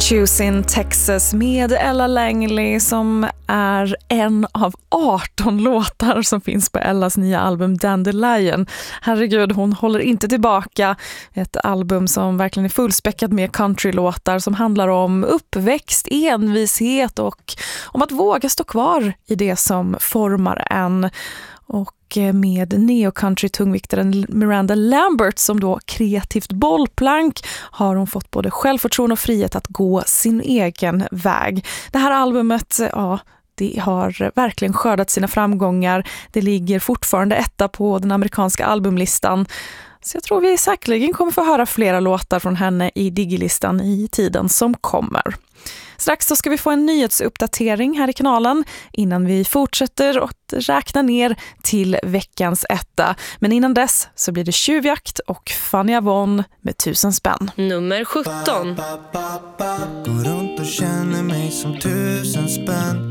Issues in Texas med Ella Langley som är en av 18 låtar som finns på Ellas nya album Dandelion. Herregud, hon håller inte tillbaka. Ett album som verkligen är fullspäckat med countrylåtar som handlar om uppväxt, envishet och om att våga stå kvar i det som formar en. Och med neo-country-tungviktaren Miranda Lambert som då kreativt bollplank har hon fått både självförtroende och frihet att gå sin egen väg. Det här albumet, ja, det har verkligen skördat sina framgångar. Det ligger fortfarande etta på den amerikanska albumlistan. Så jag tror vi säkerligen kommer få höra flera låtar från henne i Digilistan i tiden som kommer. Strax så ska vi få en nyhetsuppdatering här i kanalen innan vi fortsätter att räkna ner till veckans etta. Men innan dess så blir det Tjuvjakt och Fanny Avon med 1000 spänn. Nummer 17. Går runt och känner mig som 1000 spänn.